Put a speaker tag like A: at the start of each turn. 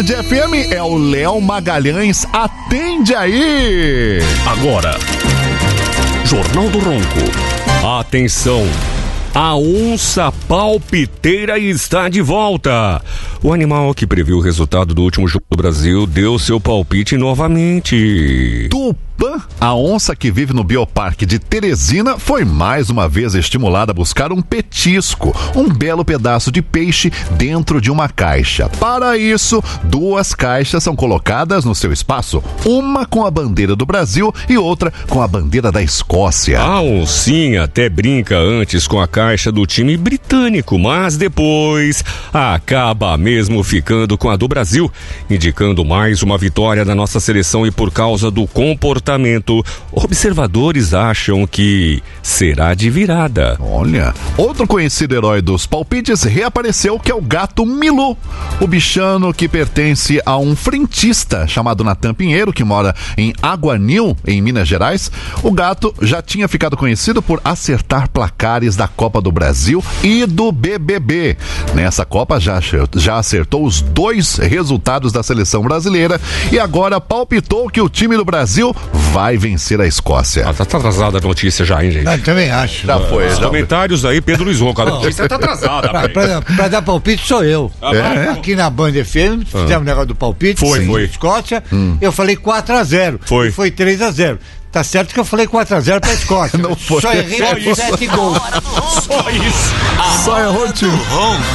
A: Band FM, é o Léo Magalhães. Atende aí!
B: Agora, Jornal do Ronco. Atenção! A onça palpiteira está de volta. O animal que previu o resultado do último jogo do Brasil deu seu palpite novamente.
A: Tupã, a onça que vive no Bioparque de Teresina, foi mais uma vez estimulada a buscar um petisco, um belo pedaço de peixe dentro de uma caixa. Para isso, 2 caixas são colocadas no seu espaço, uma com a bandeira do Brasil e outra com a bandeira da Escócia.
B: A oncinha até brinca antes com a caixa do time britânico, mas depois acaba mesmo ficando com a do Brasil, indicando mais uma vitória da nossa seleção. E por causa do comportamento, observadores acham que será de virada.
A: Olha, outro conhecido herói dos palpites reapareceu, que é o gato Milu, o bichano que pertence a um frentista chamado Natan Pinheiro, que mora em Aguanil, em Minas Gerais. O gato já tinha ficado conhecido por acertar placares da Copa do Brasil e do BBB. Nessa Copa já acertou os 2 resultados da seleção brasileira e agora palpitou que o time do Brasil vai vencer a Escócia.
B: Tá atrasada a notícia já, hein, gente?
C: Eu também acho.
A: Já foi.
B: Os comentários aí, Pedro Luiz Ronco. A notícia tá atrasada.
C: Pra dar palpite sou eu. Aqui na Band FM, fizemos um negócio do palpite.
B: Foi.
C: Escócia, eu falei 4-0.
B: Foi
C: 3-0. Tá certo que eu falei 4-0 pra Escócia.
A: Não foi.
C: Só errei 7 gols.
B: Só isso.
A: Só errou o time.